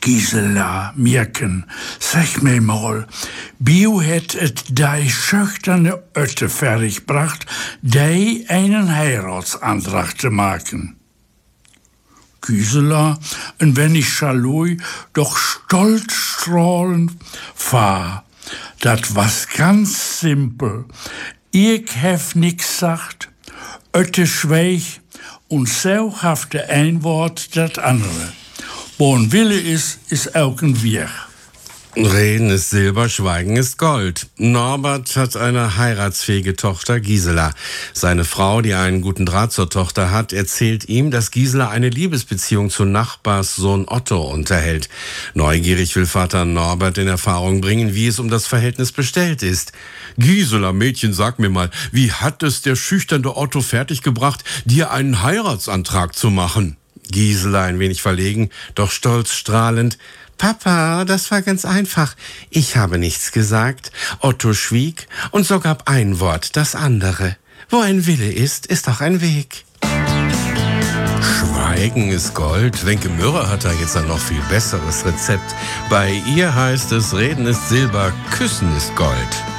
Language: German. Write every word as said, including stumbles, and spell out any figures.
Gisela, Mirken, sag mir mal, Bio het et dei schüchterne Ötte fertigbracht, dei einen Heiratsantrag zu machen. Gisela, en wenn ich schalui, doch stolz strahlend fahr. Dat was ganz simpel. Ich hef nix sagt, Ötte schweig und so hafte ein Wort dat andere. Wo ein Wille ist, ist auch ein Weg. Reden ist Silber, Schweigen ist Gold. Norbert hat eine heiratsfähige Tochter, Gisela. Seine Frau, die einen guten Draht zur Tochter hat, erzählt ihm, dass Gisela eine Liebesbeziehung zu Nachbarssohn Otto unterhält. Neugierig will Vater Norbert in Erfahrung bringen, wie es um das Verhältnis bestellt ist. Gisela, Mädchen, sag mir mal, wie hat es der schüchterne Otto fertiggebracht, dir einen Heiratsantrag zu machen? Gisela ein wenig verlegen, doch stolz strahlend. Papa, das war ganz einfach. Ich habe nichts gesagt. Otto schwieg und so gab ein Wort das andere. Wo ein Wille ist, ist auch ein Weg. Schweigen ist Gold. Wenke Mürre hat da jetzt ein noch viel besseres Rezept. Bei ihr heißt es, Reden ist Silber, Küssen ist Gold.